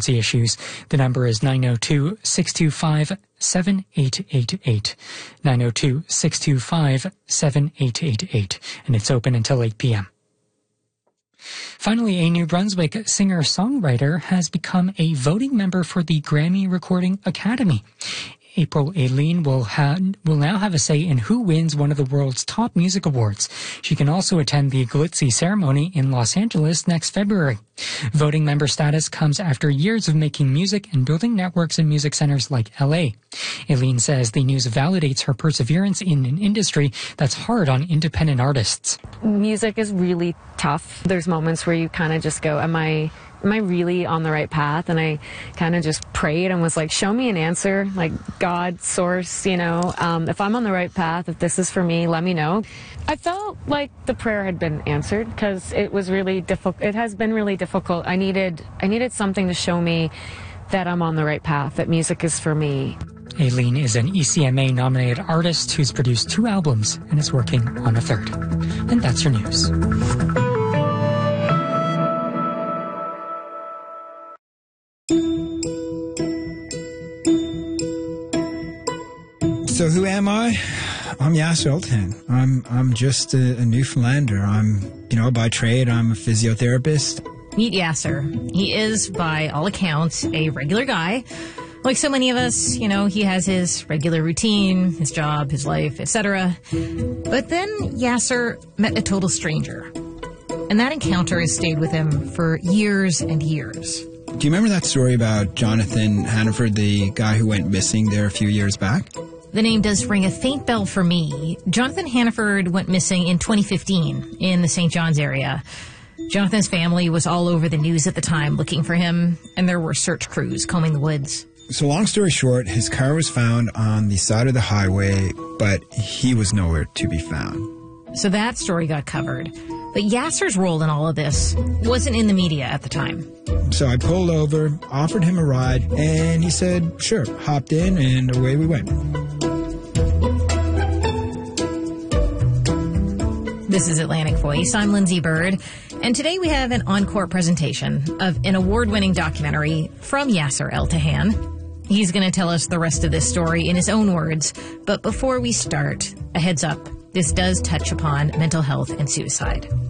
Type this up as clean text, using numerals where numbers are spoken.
emergency issues. The number is 902-625-7888. 902-625-7888. And it's open until 8 p.m. Finally, a New Brunswick singer-songwriter has become a voting member for the Grammy Recording Academy. April Aileen will now have a say in who wins one of the world's top music awards. She can also attend the glitzy ceremony in Los Angeles next February. Voting member status comes after years of making music and building networks in music centers like LA. Aileen says the news validates her perseverance in an industry that's hard on independent artists. Music is really tough. There's moments where you kind of just go, am I really on the right path? And I kind of just prayed and was like, show me an answer, like God, source, if I'm on the right path, if this is for me, let me know. I felt like the prayer had been answered because it was really difficult. It has been really difficult. I needed something to show me that I'm on the right path, that music is for me. Aileen is an ECMA-nominated artist who's produced 2 albums and is working on a 3rd. And that's your news. So who am I? I'm Yasser Eltahan. I'm just a Newfoundlander. By trade, I'm a physiotherapist. Meet Yasser. He is, by all accounts, a regular guy. Like so many of us, he has his regular routine, his job, his life, etc. But then Yasser met a total stranger. And that encounter has stayed with him for years and years. Do you remember that story about Jonathan Hannaford, the guy who went missing there a few years back? The name does ring a faint bell for me. Jonathan Hannaford went missing in 2015 in the St. John's area. Jonathan's family was all over the news at the time looking for him, and there were search crews combing the woods. So long story short, his car was found on the side of the highway, but he was nowhere to be found. So that story got covered. But Yasser's role in all of this wasn't in the media at the time. So I pulled over, offered him a ride, and he said, sure, hopped in, and away we went. This is Atlantic Voice. I'm Lindsay Bird, and today we have an encore presentation of an award-winning documentary from Yasser Eltahan. He's going to tell us the rest of this story in his own words, but before we start, a heads up. This does touch upon mental health and suicide.